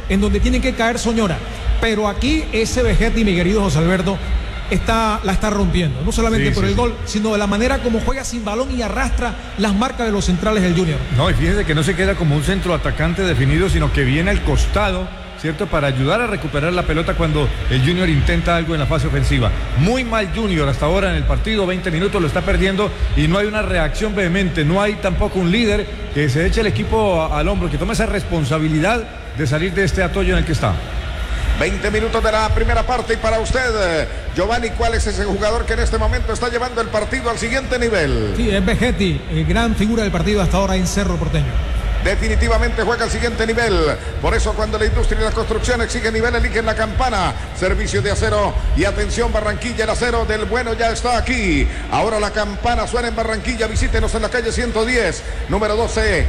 en donde tienen que caer Soñora. Pero aquí ese Vegetti, mi querido José Alberto, la está rompiendo, no solamente por el gol, sino de la manera como juega sin balón y arrastra las marcas de los centrales del Junior. No, y fíjese que no se queda como un centro atacante definido, sino que viene al costado, ¿cierto? Para ayudar a recuperar la pelota cuando el Junior intenta algo en la fase ofensiva. Muy mal Junior hasta ahora en el partido, 20 minutos lo está perdiendo y no hay una reacción vehemente, no hay tampoco un líder que se eche el equipo al hombro, que tome esa responsabilidad de salir de este atollo en el que está. 20 minutos de la primera parte y para usted, Giovanni, ¿cuál es ese jugador que en este momento está llevando el partido al siguiente nivel? Sí, es Vegetti, gran figura del partido hasta ahora en Cerro Porteño. Definitivamente juega al siguiente nivel. Por eso cuando la industria y la construcción exige nivel, eligen la campana. Servicio de acero y atención Barranquilla, el acero del bueno ya está aquí. Ahora la campana suena en Barranquilla. Visítenos en la calle 110, número 12,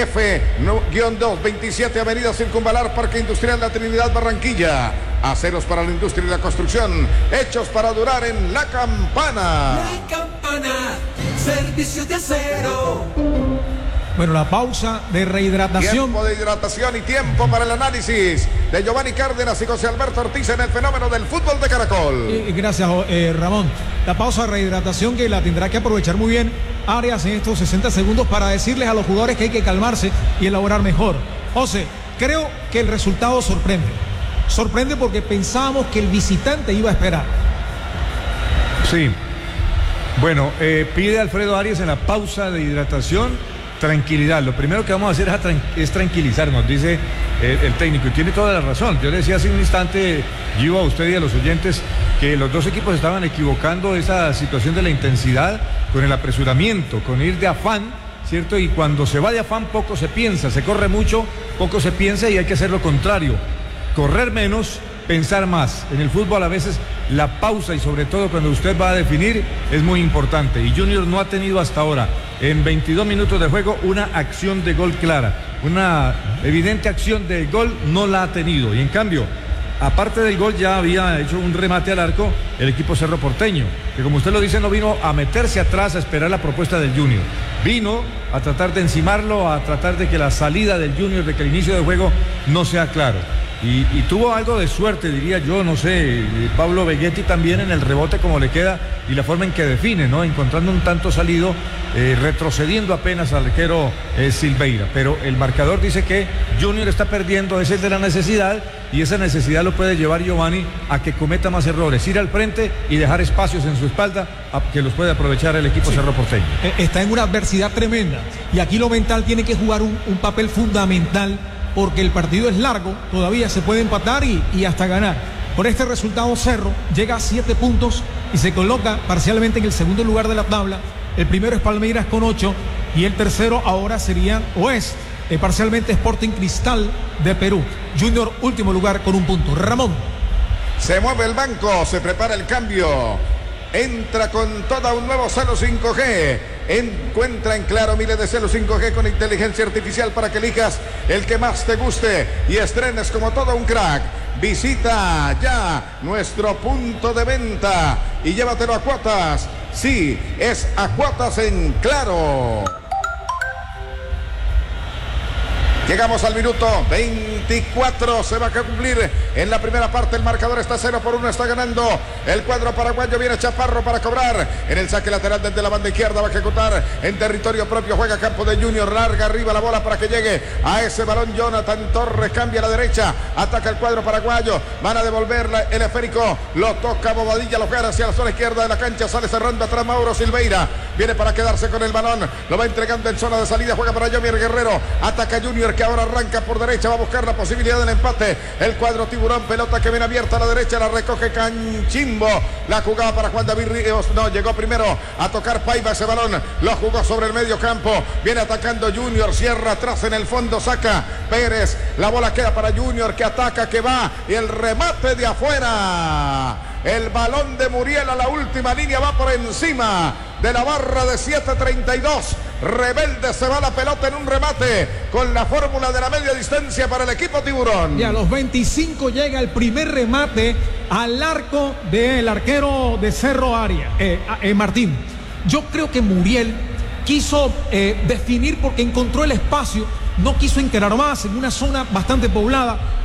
F-2, 27 Avenida Circunvalar, Parque Industrial La Trinidad, Barranquilla. Aceros para la industria y la construcción, hechos para durar en la campana. La campana, servicio de acero. Bueno, la pausa de rehidratación. Tiempo de hidratación y tiempo para el análisis de Giovanni Cárdenas y José Alberto Ortiz en el fenómeno del fútbol de Caracol. Gracias, Ramón. La pausa de rehidratación que la tendrá que aprovechar muy bien Arias en estos 60 segundos para decirles a los jugadores que hay que calmarse y elaborar mejor. José, creo que el resultado sorprende. Sorprende porque pensábamos que el visitante iba a esperar. Sí. Bueno, pide Alfredo Arias en la pausa de hidratación tranquilidad. Lo primero que vamos a hacer es tranquilizarnos, dice el técnico, y tiene toda la razón. Yo le decía hace un instante, Gio, a usted y a los oyentes, que los dos equipos estaban equivocando esa situación de la intensidad con el apresuramiento, con ir de afán, ¿cierto? Y cuando se va de afán poco se piensa, se corre mucho, poco se piensa, y hay que hacer lo contrario, correr menos, pensar más. En el fútbol a veces la pausa, y sobre todo cuando usted va a definir, es muy importante, y Junior no ha tenido hasta ahora en 22 minutos de juego una acción de gol clara, una evidente acción de gol no la ha tenido, y en cambio, aparte del gol, ya había hecho un remate al arco el equipo Cerro Porteño, que como usted lo dice, no vino a meterse atrás a esperar la propuesta del Junior, vino a tratar de encimarlo, a tratar de que la salida del Junior, de que el inicio del juego no sea claro. Y tuvo algo de suerte, diría yo, no sé, Pablo Vegetti también en el rebote como le queda y la forma en que define, ¿no? Encontrando un tanto salido, retrocediendo apenas al arquero Silveira. Pero el marcador dice que Junior está perdiendo, ese es de la necesidad, y esa necesidad lo puede llevar Giovanni a que cometa más errores, ir al frente y dejar espacios en su espalda que los puede aprovechar el equipo Cerro Porteño. Está en una adversidad tremenda y aquí lo mental tiene que jugar un papel fundamental, porque el partido es largo, todavía se puede empatar y hasta ganar. Por este resultado, Cerro llega a 7 puntos y se coloca parcialmente en el segundo lugar de la tabla. El primero es Palmeiras con 8 y el tercero ahora sería, parcialmente Sporting Cristal de Perú. Junior, último lugar con 1 punto. Ramón. Se mueve el banco, se prepara el cambio. Entra con toda un nuevo Celo 5G. Encuentra en Claro miles de Celo 5G con inteligencia artificial para que elijas el que más te guste y estrenes como todo un crack. Visita ya nuestro punto de venta y llévatelo a cuotas. Sí, es a cuotas en Claro. Llegamos al minuto 24, se va a cumplir en la primera parte, el marcador está 0-1, está ganando el cuadro paraguayo, viene Chaparro para cobrar, en el saque lateral desde la banda izquierda, va a ejecutar en territorio propio, juega campo de Junior, larga arriba la bola para que llegue a ese balón, Jonathan Torres cambia a la derecha, ataca el cuadro paraguayo, van a devolverla, el esférico, lo toca Bobadilla, lo juega hacia la zona izquierda de la cancha, sale cerrando atrás Mauro Silveira, viene para quedarse con el balón, lo va entregando en zona de salida, juega para Yomier Guerrero, ataca Junior, que ahora arranca por derecha, va a buscar la posibilidad del empate, el cuadro Tiburón, pelota que viene abierta a la derecha, la recoge Canchimbo, la jugaba para Juan David Ríos, no, llegó primero a tocar Paiva ese balón, lo jugó sobre el medio campo, viene atacando Junior, cierra atrás en el fondo, saca Pérez, la bola queda para Junior, que ataca, que va, y el remate de afuera, el balón de Muriel a la última línea, va por encima de la barra de 7.32, Rebelde se va la pelota en un remate con la fórmula de la media distancia para el equipo Tiburón. Y a los 25 llega el primer remate al arco del arquero de Cerro Arias, Martín. Yo creo que Muriel quiso definir porque encontró el espacio, no quiso encarar más en una zona bastante poblada.